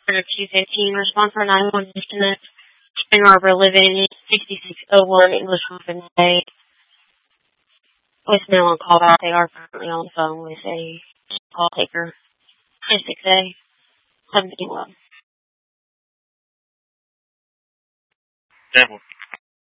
for Q15, response for 911 disconnect. Spring Arbor living 6601 English Coffin Day. Voicemail on callback. They are currently on the phone with a call taker. 26A 751. Example